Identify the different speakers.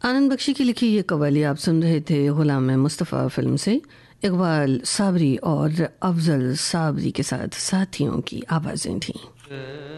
Speaker 1: आनंद बख्शी की लिखी ये कव्वाली आप सुन रहे थे गुलाम मुस्तफ़ा फिल्म से। इकबाल साबरी और अफजल साबरी के साथ साथियों की आवाज़ें थीं।